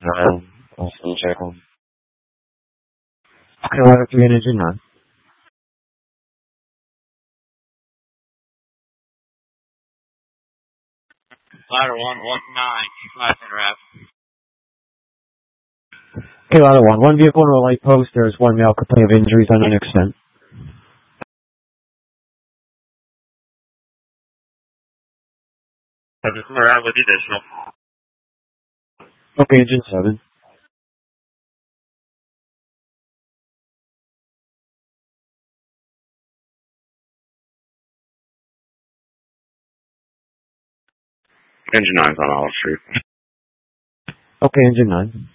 Austin Jacob. Okay, ladder 3 and engine 9. Ladder 119, 5 wrap. Okay, ladder 1. One vehicle in a light post. There is one male complaint of injuries on an extent. With additional. Okay, engine 7. Engine 9's on Olive Street. Okay, engine 9.